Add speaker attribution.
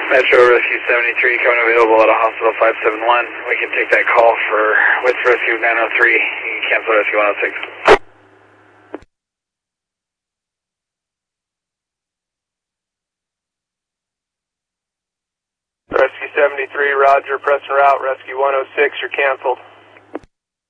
Speaker 1: Metro Rescue 73 coming available at a hospital 571. We can take that call with Rescue 903. You can cancel Rescue 106.
Speaker 2: Rescue 73, roger, press and route, Rescue 106, you're canceled.